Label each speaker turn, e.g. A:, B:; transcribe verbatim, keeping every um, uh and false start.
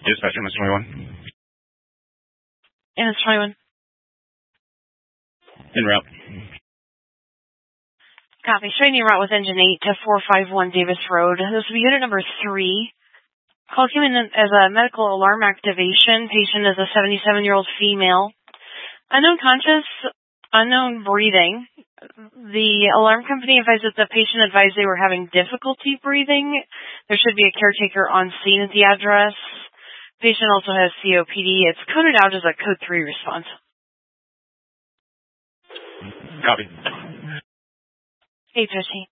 A: Dispatcher, Mister twenty-one.
B: And it's twenty-one.
A: En route.
B: Copy. Straightening route with engine eight to four five one Davis Road. This will be unit number three. Call came in as a medical alarm activation. Patient is a seventy-seven-year-old female. Unknown conscious, unknown breathing. The alarm company advised that the patient advised they were having difficulty breathing. There should be a caretaker on scene at the address. Patient also has C O P D. It's coded out as a code three response.
A: Copy.
B: eight fifteen.